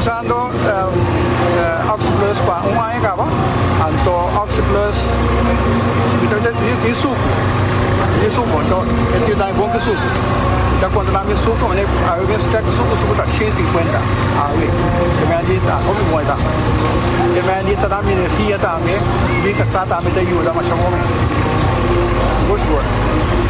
usando Oxyplus para um ano acaba, então Oxyplus e suco, então ele dá bom que suco. Então quando dá mais suco, eu mesmo checo suco está 150 ali, que me adita, como bom está. Que me adita da minha também, dica só também da ajuda, mas chama mais. Gosto.